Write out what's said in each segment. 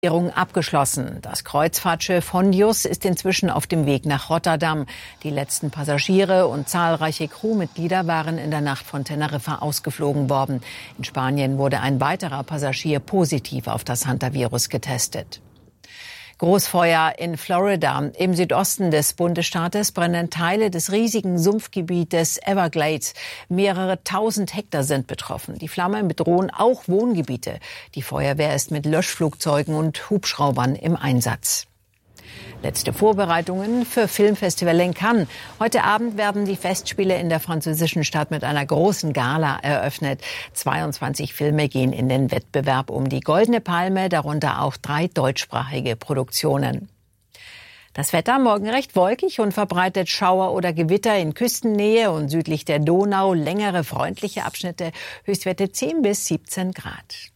Abgeschlossen. Das Kreuzfahrtschiff Hondius ist inzwischen auf dem Weg nach Rotterdam. Die letzten Passagiere und zahlreiche Crewmitglieder waren in der Nacht von Teneriffa ausgeflogen worden. In Spanien wurde ein weiterer Passagier positiv auf das Hantavirus getestet. Großfeuer in Florida. Im Südosten des Bundesstaates brennen Teile des riesigen Sumpfgebietes Everglades. Mehrere tausend Hektar sind betroffen. Die Flammen bedrohen auch Wohngebiete. Die Feuerwehr ist mit Löschflugzeugen und Hubschraubern im Einsatz. Letzte Vorbereitungen für Filmfestival in Cannes. Heute Abend werden die Festspiele in der französischen Stadt mit einer großen Gala eröffnet. 22 Filme gehen in den Wettbewerb um die Goldene Palme, darunter auch 3 deutschsprachige Produktionen. Das Wetter morgen recht wolkig und verbreitet Schauer oder Gewitter in Küstennähe und südlich der Donau. Längere freundliche Abschnitte, Höchstwerte 10 bis 17 Grad.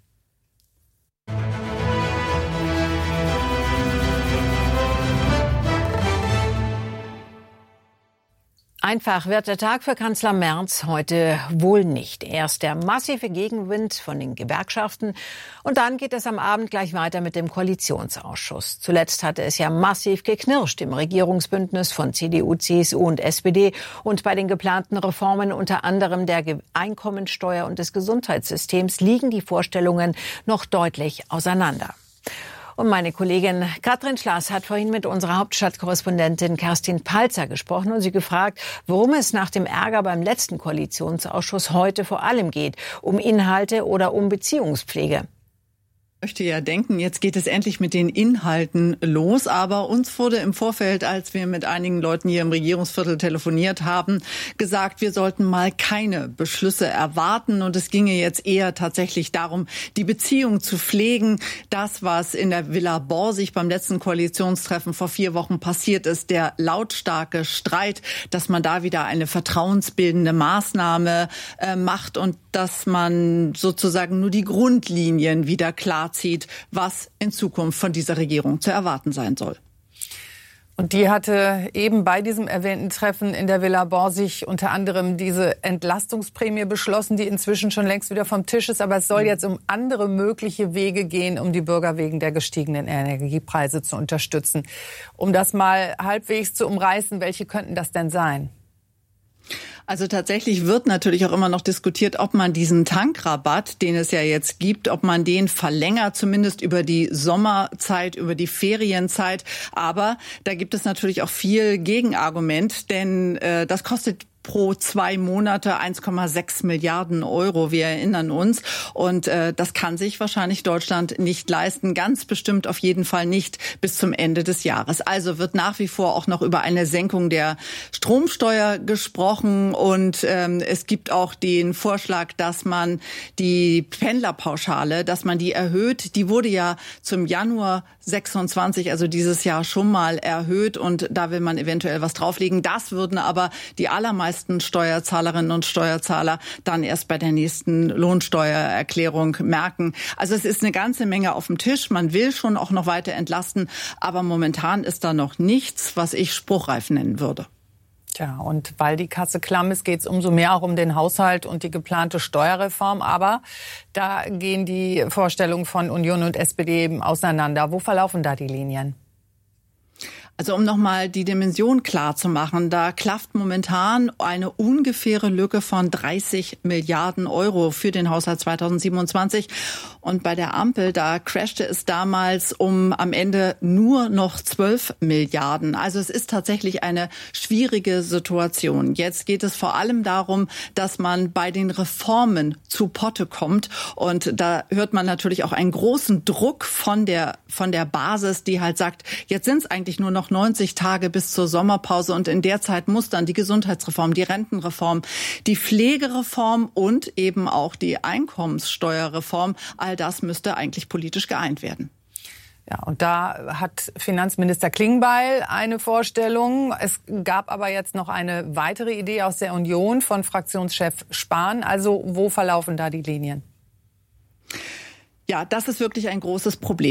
Einfach wird der Tag für Kanzler Merz heute wohl nicht. Erst der massive Gegenwind von den Gewerkschaften und dann geht es am Abend gleich weiter mit dem Koalitionsausschuss. Zuletzt hatte es ja massiv geknirscht im Regierungsbündnis von CDU, CSU und SPD und bei den geplanten Reformen unter anderem der Einkommensteuer und des Gesundheitssystems liegen die Vorstellungen noch deutlich auseinander. Und meine Kollegin Katrin Schlaß hat vorhin mit unserer Hauptstadtkorrespondentin Kerstin Palzer gesprochen und sie gefragt, worum es nach dem Ärger beim letzten Koalitionsausschuss heute vor allem geht. Um Inhalte oder um Beziehungspflege? Ich möchte ja denken, jetzt geht es endlich mit den Inhalten los. Aber uns wurde im Vorfeld, als wir mit einigen Leuten hier im Regierungsviertel telefoniert haben, gesagt, wir sollten mal keine Beschlüsse erwarten. Und es ginge jetzt eher tatsächlich darum, die Beziehung zu pflegen. Das, was in der Villa Borsig beim letzten Koalitionstreffen vor 4 Wochen passiert ist, der lautstarke Streit, dass man da wieder eine vertrauensbildende Maßnahme macht und dass man sozusagen nur die Grundlinien wieder klar zieht, was in Zukunft von dieser Regierung zu erwarten sein soll. Und die hatte eben bei diesem erwähnten Treffen in der Villa Borsig unter anderem diese Entlastungsprämie beschlossen, die inzwischen schon längst wieder vom Tisch ist. Aber es soll jetzt um andere mögliche Wege gehen, um die Bürger wegen der gestiegenen Energiepreise zu unterstützen. Um das mal halbwegs zu umreißen, welche könnten das denn sein? Also tatsächlich wird natürlich auch immer noch diskutiert, ob man diesen Tankrabatt, den es ja jetzt gibt, ob man den verlängert, zumindest über die Sommerzeit, über die Ferienzeit. Aber da gibt es natürlich auch viel Gegenargument, denn das kostet pro 2 Monate 1,6 Milliarden Euro. Wir erinnern uns. Und das kann sich wahrscheinlich Deutschland nicht leisten. Ganz bestimmt auf jeden Fall nicht bis zum Ende des Jahres. Also wird nach wie vor auch noch über eine Senkung der Stromsteuer gesprochen. Und es gibt auch den Vorschlag, dass man die Pendlerpauschale, dass man die erhöht. Die wurde ja zum Januar 26, also dieses Jahr schon mal erhöht. Und da will man eventuell was drauflegen. Das würden aber die allermeisten Steuerzahlerinnen und Steuerzahler dann erst bei der nächsten Lohnsteuererklärung merken. Also es ist eine ganze Menge auf dem Tisch. Man will schon auch noch weiter entlasten, aber momentan ist da noch nichts, was ich spruchreif nennen würde. Tja, und weil die Kasse klamm ist, geht es umso mehr auch um den Haushalt und die geplante Steuerreform. Aber da gehen die Vorstellungen von Union und SPD eben auseinander. Wo verlaufen da die Linien? Also um nochmal die Dimension klar zu machen, da klafft momentan eine ungefähre Lücke von 30 Milliarden Euro für den Haushalt 2027. Und bei der Ampel, da crashte es damals um am Ende nur noch 12 Milliarden. Also es ist tatsächlich eine schwierige Situation. Jetzt geht es vor allem darum, dass man bei den Reformen zu Potte kommt. Und da hört man natürlich auch einen großen Druck von der Basis, die halt sagt, jetzt sind es eigentlich nur noch 90 Tage bis zur Sommerpause und in der Zeit muss dann die Gesundheitsreform, die Rentenreform, die Pflegereform und eben auch die Einkommenssteuerreform, all das müsste eigentlich politisch geeint werden. Ja, und da hat Finanzminister Klingbeil eine Vorstellung. Es gab aber jetzt noch eine weitere Idee aus der Union von Fraktionschef Spahn. Also wo verlaufen da die Linien? Ja, das ist wirklich ein großes Problem.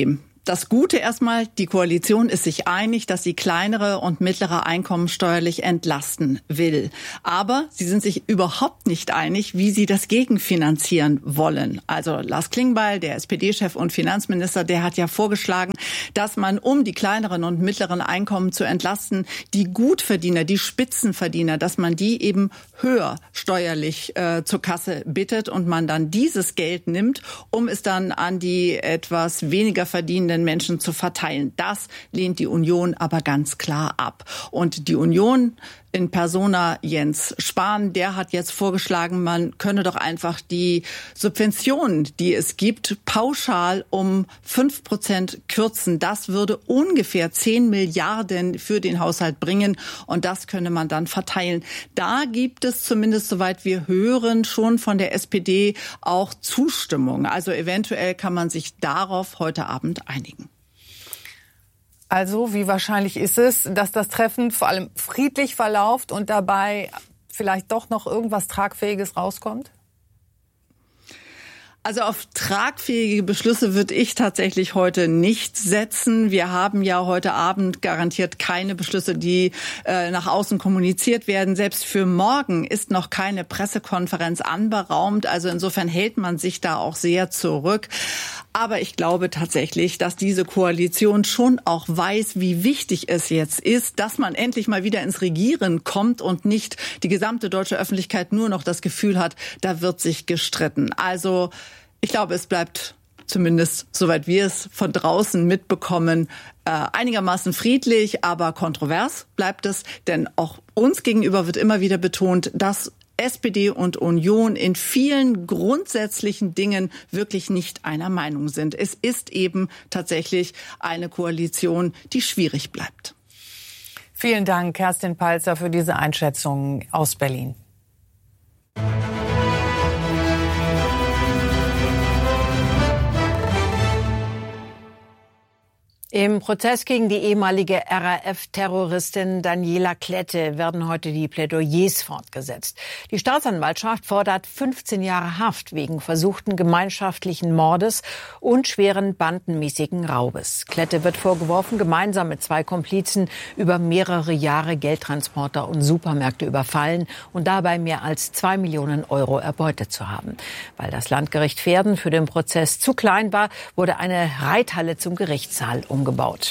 Das Gute erstmal, die Koalition ist sich einig, dass sie kleinere und mittlere Einkommen steuerlich entlasten will. Aber sie sind sich überhaupt nicht einig, wie sie das gegenfinanzieren wollen. Also Lars Klingbeil, der SPD-Chef und Finanzminister, der hat ja vorgeschlagen, dass man, um die kleineren und mittleren Einkommen zu entlasten, die Gutverdiener, die Spitzenverdiener, dass man die eben höher steuerlich zur Kasse bittet und man dann dieses Geld nimmt, um es dann an die etwas weniger verdienenden Menschen zu verteilen. Das lehnt die Union aber ganz klar ab. Und die Union in Persona Jens Spahn, der hat jetzt vorgeschlagen, man könne doch einfach die Subventionen, die es gibt, pauschal um 5% kürzen. Das würde ungefähr 10 Milliarden für den Haushalt bringen und das könne man dann verteilen. Da gibt es zumindest, soweit wir hören, schon von der SPD auch Zustimmung. Also eventuell kann man sich darauf heute Abend einigen. Also, wie wahrscheinlich ist es, dass das Treffen vor allem friedlich verläuft und dabei vielleicht doch noch irgendwas Tragfähiges rauskommt? Also auf tragfähige Beschlüsse würde ich tatsächlich heute nicht setzen. Wir haben ja heute Abend garantiert keine Beschlüsse, die nach außen kommuniziert werden. Selbst für morgen ist noch keine Pressekonferenz anberaumt. Also insofern hält man sich da auch sehr zurück. Aber ich glaube tatsächlich, dass diese Koalition schon auch weiß, wie wichtig es jetzt ist, dass man endlich mal wieder ins Regieren kommt und nicht die gesamte deutsche Öffentlichkeit nur noch das Gefühl hat, da wird sich gestritten. Also ich glaube, es bleibt zumindest, soweit wir es von draußen mitbekommen, einigermaßen friedlich, aber kontrovers bleibt es. Denn auch uns gegenüber wird immer wieder betont, dass SPD und Union in vielen grundsätzlichen Dingen wirklich nicht einer Meinung sind. Es ist eben tatsächlich eine Koalition, die schwierig bleibt. Vielen Dank, Kerstin Palzer, für diese Einschätzung aus Berlin. Im Prozess gegen die ehemalige RAF-Terroristin Daniela Klette werden heute die Plädoyers fortgesetzt. Die Staatsanwaltschaft fordert 15 Jahre Haft wegen versuchten gemeinschaftlichen Mordes und schweren bandenmäßigen Raubes. Klette wird vorgeworfen, gemeinsam mit 2 Komplizen über mehrere Jahre Geldtransporter und Supermärkte überfallen und dabei mehr als 2 Millionen Euro erbeutet zu haben. Weil das Landgericht Verden für den Prozess zu klein war, wurde eine Reithalle zum Gerichtssaal umgebaut.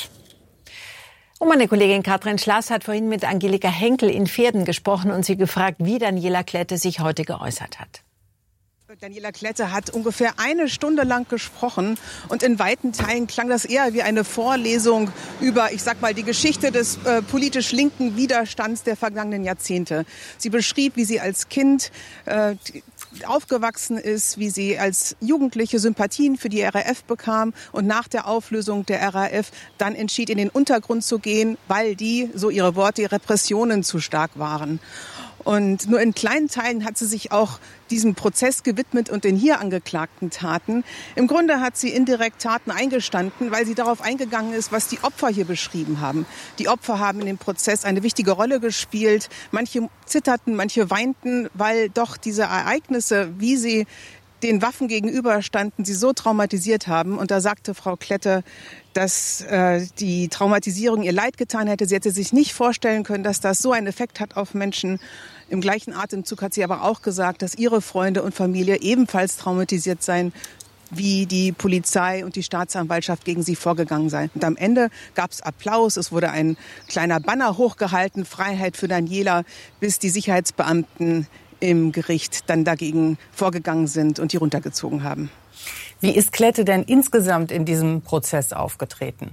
Und meine Kollegin Katrin Schlaß hat vorhin mit Angelika Henkel in Verden gesprochen und sie gefragt, wie Daniela Klette sich heute geäußert hat. Daniela Klette hat ungefähr 1 Stunde lang gesprochen und in weiten Teilen klang das eher wie eine Vorlesung über, ich sag mal, die Geschichte des politisch linken Widerstands der vergangenen Jahrzehnte. Sie beschrieb, wie sie als Kind aufgewachsen ist, wie sie als Jugendliche Sympathien für die RAF bekam und nach der Auflösung der RAF dann entschied, in den Untergrund zu gehen, weil die, so ihre Worte, die Repressionen zu stark waren. Und nur in kleinen Teilen hat sie sich auch diesem Prozess gewidmet und den hier angeklagten Taten. Im Grunde hat sie indirekt Taten eingestanden, weil sie darauf eingegangen ist, was die Opfer hier beschrieben haben. Die Opfer haben in dem Prozess eine wichtige Rolle gespielt. Manche zitterten, manche weinten, weil doch diese Ereignisse, wie sie den Waffen gegenüberstanden, sie so traumatisiert haben. Und da sagte Frau Klette, dass die Traumatisierung ihr leid getan hätte. Sie hätte sich nicht vorstellen können, dass das so einen Effekt hat auf Menschen. Im gleichen Atemzug hat sie aber auch gesagt, dass ihre Freunde und Familie ebenfalls traumatisiert seien, wie die Polizei und die Staatsanwaltschaft gegen sie vorgegangen seien. Und am Ende gab es Applaus, es wurde ein kleiner Banner hochgehalten, Freiheit für Daniela, bis die Sicherheitsbeamten im Gericht dann dagegen vorgegangen sind und die runtergezogen haben. Wie ist Klette denn insgesamt in diesem Prozess aufgetreten?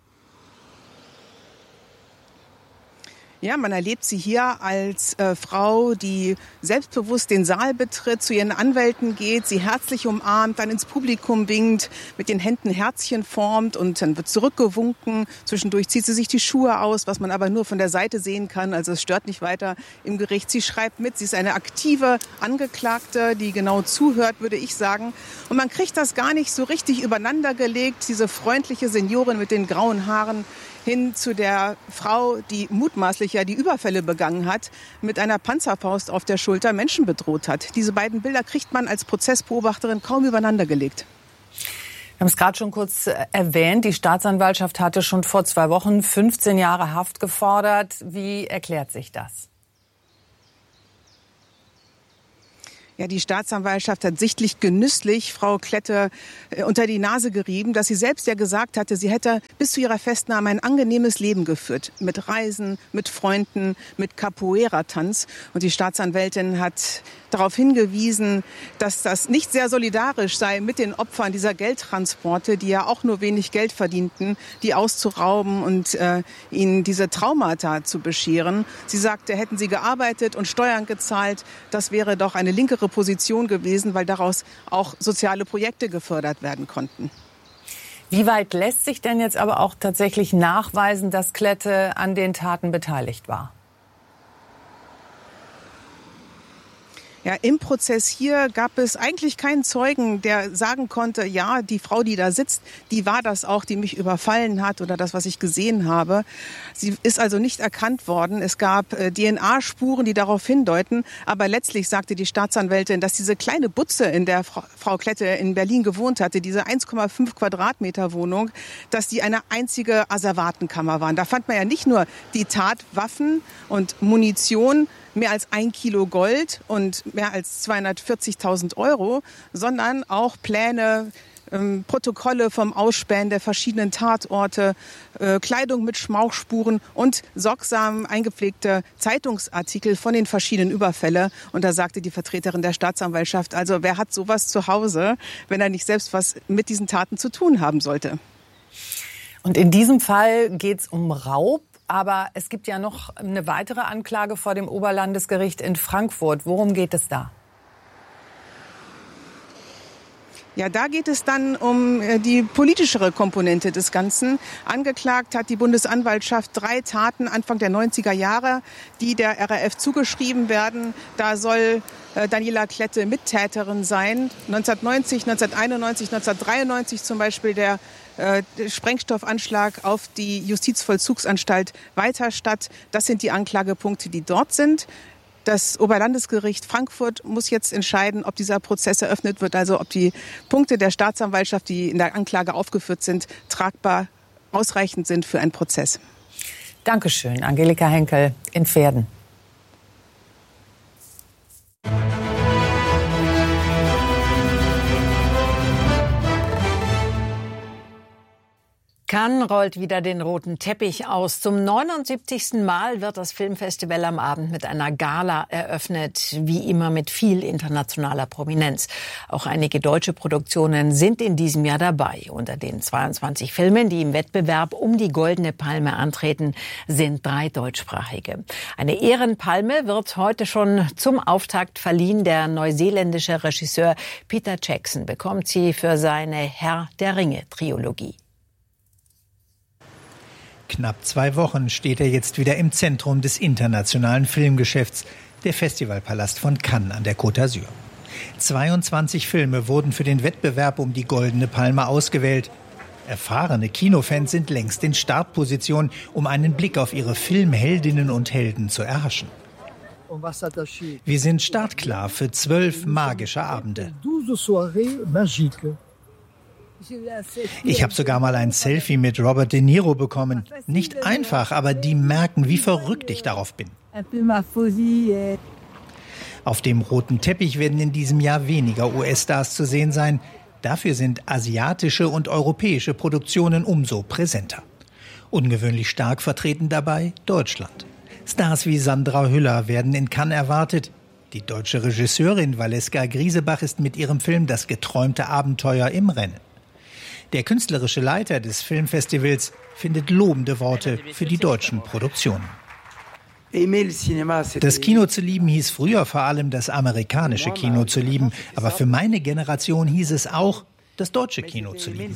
Ja, man erlebt sie hier als Frau, die selbstbewusst den Saal betritt, zu ihren Anwälten geht, sie herzlich umarmt, dann ins Publikum winkt, mit den Händen Herzchen formt und dann wird zurückgewunken. Zwischendurch zieht sie sich die Schuhe aus, was man aber nur von der Seite sehen kann, also es stört nicht weiter im Gericht. Sie schreibt mit, sie ist eine aktive Angeklagte, die genau zuhört, würde ich sagen. Und man kriegt das gar nicht so richtig übereinander gelegt, diese freundliche Seniorin mit den grauen Haaren, hin zu der Frau, die mutmaßlich ja die Überfälle begangen hat, mit einer Panzerfaust auf der Schulter Menschen bedroht hat. Diese beiden Bilder kriegt man als Prozessbeobachterin kaum übereinander gelegt. Wir haben es gerade schon kurz erwähnt. Die Staatsanwaltschaft hatte schon vor 2 Wochen 15 Jahre Haft gefordert. Wie erklärt sich das? Ja, die Staatsanwaltschaft hat sichtlich genüsslich Frau Klette unter die Nase gerieben, dass sie selbst ja gesagt hatte, sie hätte bis zu ihrer Festnahme ein angenehmes Leben geführt. Mit Reisen, mit Freunden, mit Capoeira-Tanz. Und die Staatsanwältin hat darauf hingewiesen, dass das nicht sehr solidarisch sei mit den Opfern dieser Geldtransporte, die ja auch nur wenig Geld verdienten, die auszurauben und ihnen diese Traumata zu bescheren. Sie sagte, hätten sie gearbeitet und Steuern gezahlt, das wäre doch eine linkere Position gewesen, weil daraus auch soziale Projekte gefördert werden konnten. Wie weit lässt sich denn jetzt aber auch tatsächlich nachweisen, dass Klette an den Taten beteiligt war? Ja, im Prozess hier gab es eigentlich keinen Zeugen, der sagen konnte, ja, die Frau, die da sitzt, die war das auch, die mich überfallen hat oder das, was ich gesehen habe. Sie ist also nicht erkannt worden. Es gab DNA-Spuren, die darauf hindeuten. Aber letztlich sagte die Staatsanwältin, dass diese kleine Butze, in der Frau Klette in Berlin gewohnt hatte, diese 1,5 Quadratmeter Wohnung, dass die eine einzige Asservatenkammer waren. Da fand man ja nicht nur die Tatwaffen und Munition, mehr als 1 Kilo Gold und mehr als 240.000 Euro, sondern auch Pläne, Protokolle vom Ausspähen der verschiedenen Tatorte, Kleidung mit Schmauchspuren und sorgsam eingepflegte Zeitungsartikel von den verschiedenen Überfällen. Und da sagte die Vertreterin der Staatsanwaltschaft, also wer hat sowas zu Hause, wenn er nicht selbst was mit diesen Taten zu tun haben sollte? Und in diesem Fall geht es um Raub. Aber es gibt ja noch eine weitere Anklage vor dem Oberlandesgericht in Frankfurt. Worum geht es da? Ja, da geht es dann um die politischere Komponente des Ganzen. Angeklagt hat die Bundesanwaltschaft 3 Taten Anfang der 90er Jahre, die der RAF zugeschrieben werden. Da soll Daniela Klette Mittäterin sein. 1990, 1991, 1993 zum Beispiel der Sprengstoffanschlag auf die Justizvollzugsanstalt Weiterstadt. Das sind die Anklagepunkte, die dort sind. Das Oberlandesgericht Frankfurt muss jetzt entscheiden, ob dieser Prozess eröffnet wird, also ob die Punkte der Staatsanwaltschaft, die in der Anklage aufgeführt sind, tragbar ausreichend sind für einen Prozess. Dankeschön, Angelika Henkel in Pferden. Cannes rollt wieder den roten Teppich aus. Zum 79. Mal wird das Filmfestival am Abend mit einer Gala eröffnet, wie immer mit viel internationaler Prominenz. Auch einige deutsche Produktionen sind in diesem Jahr dabei. Unter den 22 Filmen, die im Wettbewerb um die Goldene Palme antreten, sind 3 deutschsprachige. Eine Ehrenpalme wird heute schon zum Auftakt verliehen. Der neuseeländische Regisseur Peter Jackson bekommt sie für seine Herr der Ringe-Trilogie. Knapp 2 Wochen steht er jetzt wieder im Zentrum des internationalen Filmgeschäfts, der Festivalpalast von Cannes an der Côte d'Azur. 22 Filme wurden für den Wettbewerb um die Goldene Palme ausgewählt. Erfahrene Kinofans sind längst in Startposition, um einen Blick auf ihre Filmheldinnen und Helden zu erhaschen. Wir sind startklar für 12 magische Abende. Ich habe sogar mal ein Selfie mit Robert De Niro bekommen. Nicht einfach, aber die merken, wie verrückt ich darauf bin. Auf dem roten Teppich werden in diesem Jahr weniger US-Stars zu sehen sein. Dafür sind asiatische und europäische Produktionen umso präsenter. Ungewöhnlich stark vertreten dabei Deutschland. Stars wie Sandra Hüller werden in Cannes erwartet. Die deutsche Regisseurin Valeska Griesebach ist mit ihrem Film Das geträumte Abenteuer im Rennen. Der künstlerische Leiter des Filmfestivals findet lobende Worte für die deutschen Produktionen. Das Kino zu lieben hieß früher vor allem das amerikanische Kino zu lieben, aber für meine Generation hieß es auch, das deutsche Kino zu lieben.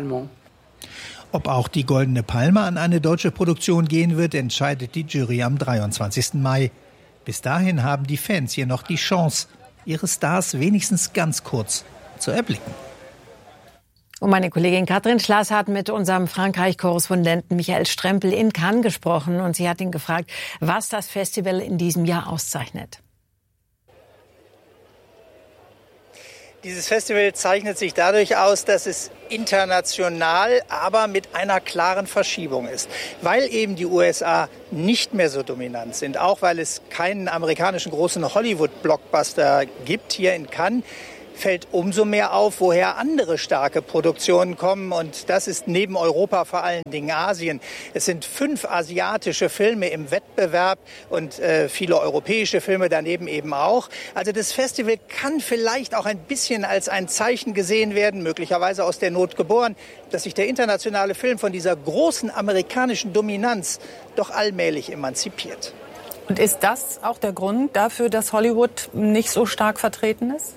Ob auch die Goldene Palme an eine deutsche Produktion gehen wird, entscheidet die Jury am 23. Mai. Bis dahin haben die Fans hier noch die Chance, ihre Stars wenigstens ganz kurz zu erblicken. Und meine Kollegin Katrin Schlaß hat mit unserem Frankreich-Korrespondenten Michael Strempel in Cannes gesprochen und sie hat ihn gefragt, was das Festival in diesem Jahr auszeichnet. Dieses Festival zeichnet sich dadurch aus, dass es international, aber mit einer klaren Verschiebung ist. Weil eben die USA nicht mehr so dominant sind, auch weil es keinen amerikanischen großen Hollywood-Blockbuster gibt hier in Cannes, fällt umso mehr auf, woher andere starke Produktionen kommen. Und das ist neben Europa vor allen Dingen Asien. Es sind 5 asiatische Filme im Wettbewerb und viele europäische Filme daneben eben auch. Also das Festival kann vielleicht auch ein bisschen als ein Zeichen gesehen werden, möglicherweise aus der Not geboren, dass sich der internationale Film von dieser großen amerikanischen Dominanz doch allmählich emanzipiert. Und ist das auch der Grund dafür, dass Hollywood nicht so stark vertreten ist?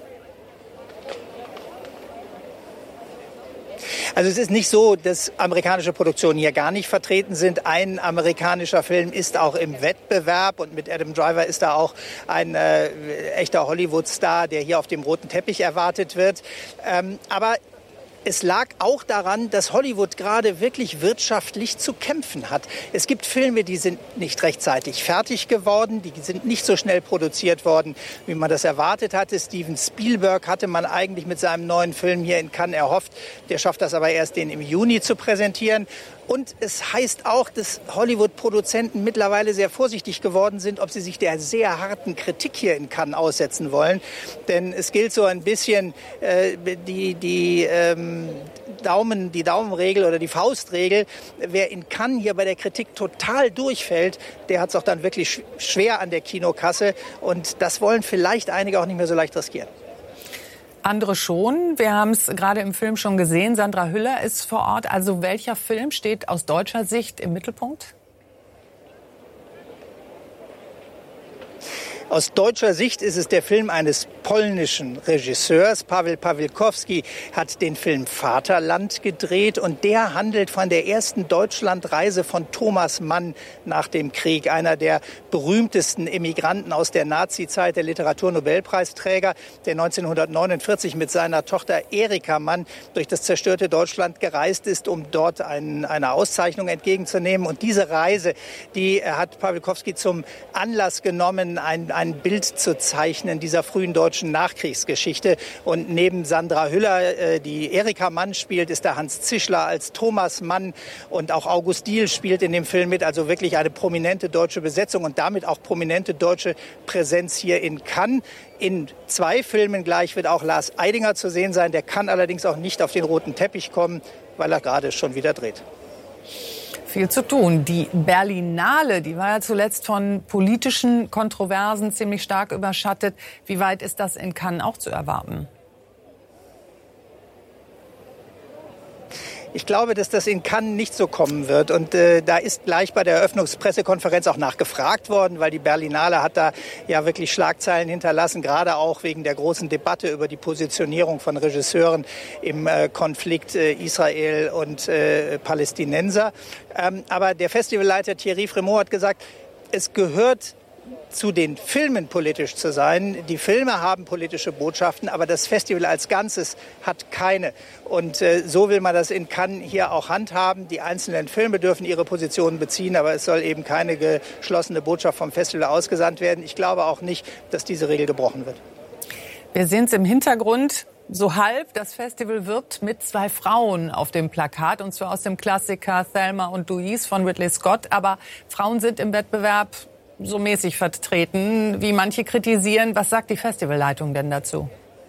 Also es ist nicht so, dass amerikanische Produktionen hier gar nicht vertreten sind. Ein amerikanischer Film ist auch im Wettbewerb und mit Adam Driver ist da auch ein echter Hollywood-Star, der hier auf dem roten Teppich erwartet wird. Aber es lag auch daran, dass Hollywood gerade wirklich wirtschaftlich zu kämpfen hat. Es gibt Filme, die sind nicht rechtzeitig fertig geworden, die sind nicht so schnell produziert worden, wie man das erwartet hatte. Steven Spielberg hatte man eigentlich mit seinem neuen Film hier in Cannes erhofft. Der schafft das aber erst, den im Juni zu präsentieren. Und es heißt auch, dass Hollywood-Produzenten mittlerweile sehr vorsichtig geworden sind, ob sie sich der sehr harten Kritik hier in Cannes aussetzen wollen. Denn es gilt so ein bisschen die Daumenregel oder die Faustregel. Wer in Cannes hier bei der Kritik total durchfällt, der hat es auch dann wirklich schwer an der Kinokasse. Und das wollen vielleicht einige auch nicht mehr so leicht riskieren. Andere schon. Wir haben es gerade im Film schon gesehen. Sandra Hüller ist vor Ort. Also welcher Film steht aus deutscher Sicht im Mittelpunkt? Aus deutscher Sicht ist es der Film eines polnischen Regisseurs. Paweł Pawlikowski hat den Film Vaterland gedreht und der handelt von der ersten Deutschlandreise von Thomas Mann nach dem Krieg. Einer der berühmtesten Emigranten aus der Nazizeit, der Literaturnobelpreisträger, der 1949 mit seiner Tochter Erika Mann durch das zerstörte Deutschland gereist ist, um dort eine Auszeichnung entgegenzunehmen. Und diese Reise, die hat Pawlikowski zum Anlass genommen, ein Bild zu zeichnen dieser frühen deutschen Nachkriegsgeschichte. Und neben Sandra Hüller, die Erika Mann spielt, ist da Hans Zischler als Thomas Mann und auch August Diehl spielt in dem Film mit. Also wirklich eine prominente deutsche Besetzung und damit auch prominente deutsche Präsenz hier in Cannes. In 2 Filmen gleich wird auch Lars Eidinger zu sehen sein. Der kann allerdings auch nicht auf den roten Teppich kommen, weil er gerade schon wieder dreht. Viel zu tun. Die Berlinale, die war ja zuletzt von politischen Kontroversen ziemlich stark überschattet. Wie weit ist das in Cannes auch zu erwarten? Ich glaube, dass das in Cannes nicht so kommen wird. Und da ist gleich bei der Eröffnungspressekonferenz auch nachgefragt worden, weil die Berlinale hat da ja wirklich Schlagzeilen hinterlassen, gerade auch wegen der großen Debatte über die Positionierung von Regisseuren im Konflikt Israel und Palästinenser. Aber der Festivalleiter Thierry Frémaux hat gesagt, es gehört zu den Filmen politisch zu sein. Die Filme haben politische Botschaften, aber das Festival als Ganzes hat keine. Und so will man das in Cannes hier auch handhaben. Die einzelnen Filme dürfen ihre Positionen beziehen, aber es soll eben keine geschlossene Botschaft vom Festival ausgesandt werden. Ich glaube auch nicht, dass diese Regel gebrochen wird. Wir sehen es im Hintergrund. So halb, das Festival wirbt mit 2 Frauen auf dem Plakat, und zwar aus dem Klassiker Thelma und Louise von Ridley Scott. Aber Frauen sind im Wettbewerb so mäßig vertreten, wie manche kritisieren. Was sagt die Festivalleitung denn dazu?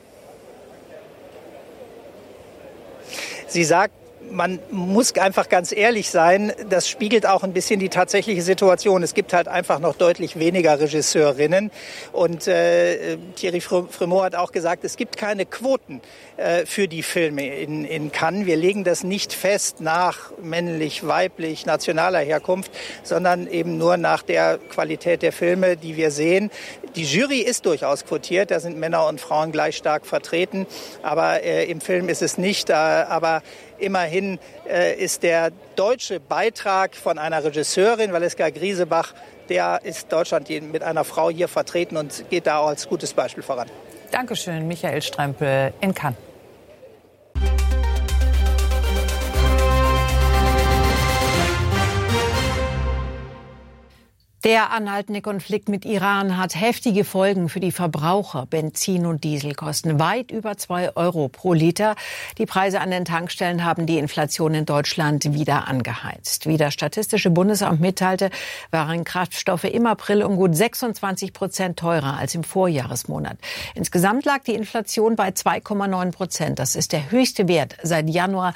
Sie sagt, man muss einfach ganz ehrlich sein, das spiegelt auch ein bisschen die tatsächliche Situation. Es gibt halt einfach noch deutlich weniger Regisseurinnen. Und Thierry Frémaux hat auch gesagt, es gibt keine Quoten für die Filme in Cannes. Wir legen das nicht fest nach männlich, weiblich, nationaler Herkunft, sondern eben nur nach der Qualität der Filme, die wir sehen. Die Jury ist durchaus quotiert, da sind Männer und Frauen gleich stark vertreten. Aber im Film ist es nicht. Aber immerhin ist der deutsche Beitrag von einer Regisseurin, Valeska Griesebach, der ist Deutschland mit einer Frau hier vertreten und geht da auch als gutes Beispiel voran. Dankeschön, Michael Strempel in Cannes. Der anhaltende Konflikt mit Iran hat heftige Folgen für die Verbraucher. Benzin und Diesel kosten weit über 2 Euro pro Liter. Die Preise an den Tankstellen haben die Inflation in Deutschland wieder angeheizt. Wie das Statistische Bundesamt mitteilte, waren Kraftstoffe im April um gut 26% teurer als im Vorjahresmonat. Insgesamt lag die Inflation bei 2,9%. Das ist der höchste Wert seit Januar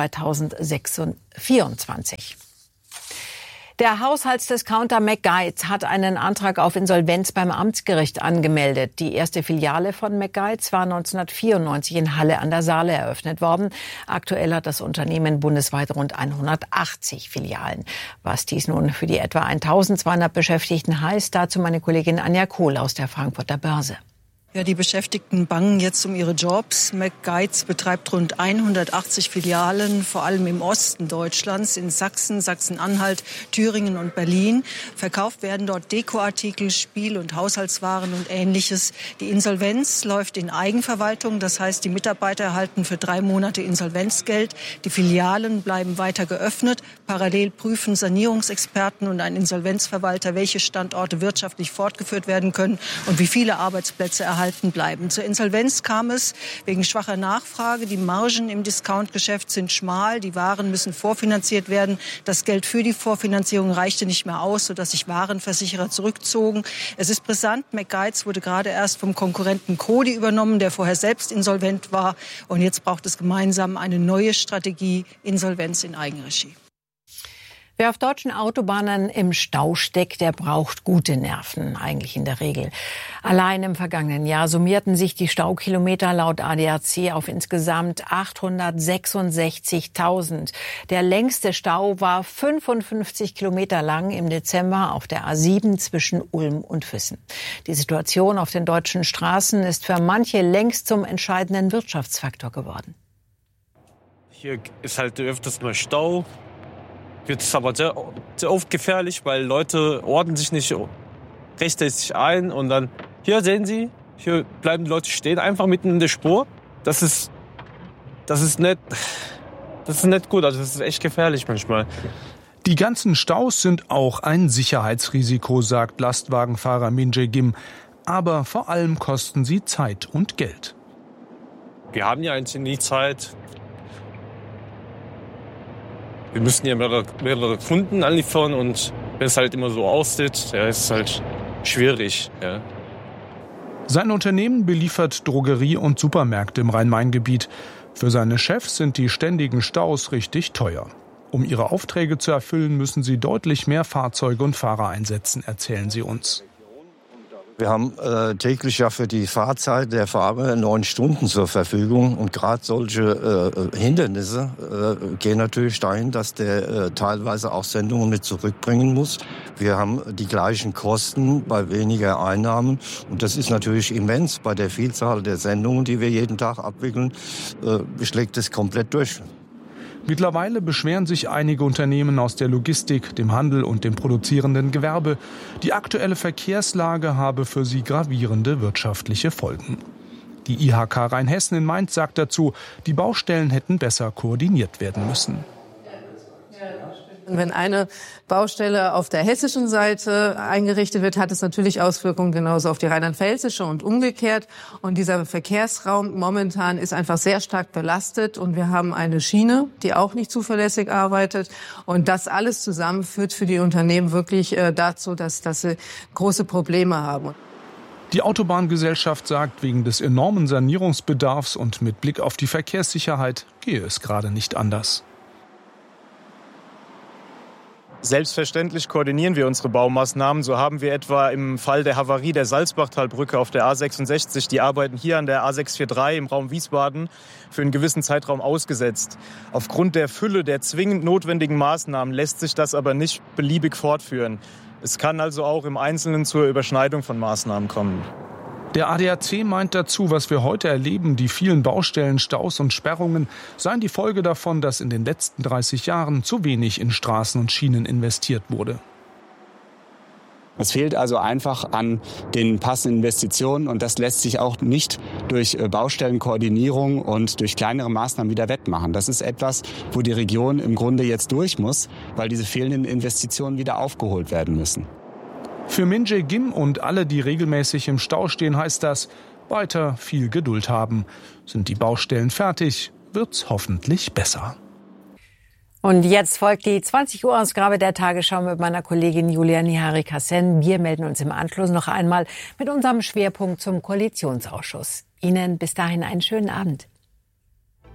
2024. Der Haushaltsdiscounter McGuides hat einen Antrag auf Insolvenz beim Amtsgericht angemeldet. Die erste Filiale von McGuides war 1994 in Halle an der Saale eröffnet worden. Aktuell hat das Unternehmen bundesweit rund 180 Filialen. Was dies nun für die etwa 1200 Beschäftigten heißt, dazu meine Kollegin Anja Kohl aus der Frankfurter Börse. Ja, die Beschäftigten bangen jetzt um ihre Jobs. McGuides betreibt rund 180 Filialen, vor allem im Osten Deutschlands, in Sachsen, Sachsen-Anhalt, Thüringen und Berlin. Verkauft werden dort Dekoartikel, Spiel- und Haushaltswaren und Ähnliches. Die Insolvenz läuft in Eigenverwaltung. Das heißt, die Mitarbeiter erhalten für 3 Monate Insolvenzgeld. Die Filialen bleiben weiter geöffnet. Parallel prüfen Sanierungsexperten und ein Insolvenzverwalter, welche Standorte wirtschaftlich fortgeführt werden können und wie viele Arbeitsplätze erhalten bleiben. Zur Insolvenz kam es wegen schwacher Nachfrage. Die Margen im Discountgeschäft sind schmal. Die Waren müssen vorfinanziert werden. Das Geld für die Vorfinanzierung reichte nicht mehr aus, sodass sich Warenversicherer zurückzogen. Es ist brisant. McGuides wurde gerade erst vom Konkurrenten Coty übernommen, der vorher selbst insolvent war. Und jetzt braucht es gemeinsam eine neue Strategie, Insolvenz in Eigenregie. Wer auf deutschen Autobahnen im Stau steckt, der braucht gute Nerven, eigentlich in der Regel. Allein im vergangenen Jahr summierten sich die Staukilometer laut ADAC auf insgesamt 866.000. Der längste Stau war 55 Kilometer lang im Dezember auf der A7 zwischen Ulm und Füssen. Die Situation auf den deutschen Straßen ist für manche längst zum entscheidenden Wirtschaftsfaktor geworden. Hier ist halt öfters mal Stau. Wird es aber sehr oft gefährlich, weil Leute ordnen sich nicht rechtzeitig ein. Und dann, hier sehen Sie, hier bleiben die Leute stehen, einfach mitten in der Spur. Das ist nicht gut, also das ist echt gefährlich manchmal. Die ganzen Staus sind auch ein Sicherheitsrisiko, sagt Lastwagenfahrer Minje Gim. Aber vor allem kosten sie Zeit und Geld. Wir haben ja eigentlich nie Zeit. Wir müssen ja mehrere Kunden anliefern und wenn es halt immer so aussieht, ja, ist es halt schwierig. Ja. Sein Unternehmen beliefert Drogerie- und Supermärkte im Rhein-Main-Gebiet. Für seine Chefs sind die ständigen Staus richtig teuer. Um ihre Aufträge zu erfüllen, müssen sie deutlich mehr Fahrzeuge und Fahrer einsetzen, erzählen sie uns. Wir haben täglich ja für die Fahrzeit der Fahrer 9 Stunden zur Verfügung. Und gerade solche Hindernisse gehen natürlich dahin, dass der teilweise auch Sendungen mit zurückbringen muss. Wir haben die gleichen Kosten bei weniger Einnahmen. Und das ist natürlich immens. Bei der Vielzahl der Sendungen, die wir jeden Tag abwickeln, schlägt es komplett durch. Mittlerweile beschweren sich einige Unternehmen aus der Logistik, dem Handel und dem produzierenden Gewerbe. Die aktuelle Verkehrslage habe für sie gravierende wirtschaftliche Folgen. Die IHK Rheinhessen in Mainz sagt dazu, die Baustellen hätten besser koordiniert werden müssen. Wenn eine Baustelle auf der hessischen Seite eingerichtet wird, hat es natürlich Auswirkungen genauso auf die rheinland-pfälzische und umgekehrt. Und dieser Verkehrsraum momentan ist einfach sehr stark belastet. Und wir haben eine Schiene, die auch nicht zuverlässig arbeitet. Und das alles zusammen führt für die Unternehmen wirklich dazu, dass sie große Probleme haben. Die Autobahngesellschaft sagt, wegen des enormen Sanierungsbedarfs und mit Blick auf die Verkehrssicherheit gehe es gerade nicht anders. Selbstverständlich koordinieren wir unsere Baumaßnahmen. So haben wir etwa im Fall der Havarie der Salzbachtalbrücke auf der A66 die Arbeiten hier an der A643 im Raum Wiesbaden für einen gewissen Zeitraum ausgesetzt. Aufgrund der Fülle der zwingend notwendigen Maßnahmen lässt sich das aber nicht beliebig fortführen. Es kann also auch im Einzelnen zur Überschneidung von Maßnahmen kommen. Der ADAC meint dazu, was wir heute erleben, die vielen Baustellen, Staus und Sperrungen, seien die Folge davon, dass in den letzten 30 Jahren zu wenig in Straßen und Schienen investiert wurde. Es fehlt also einfach an den passenden Investitionen und das lässt sich auch nicht durch Baustellenkoordinierung und durch kleinere Maßnahmen wieder wettmachen. Das ist etwas, wo die Region im Grunde jetzt durch muss, weil diese fehlenden Investitionen wieder aufgeholt werden müssen. Für Min Jae-kim und alle, die regelmäßig im Stau stehen, heißt das, weiter viel Geduld haben. Sind die Baustellen fertig, wird's hoffentlich besser. Und jetzt folgt die 20 Uhr Ausgabe der Tagesschau mit meiner Kollegin Julia Nihari-Kassen. Wir melden uns im Anschluss noch einmal mit unserem Schwerpunkt zum Koalitionsausschuss. Ihnen bis dahin einen schönen Abend.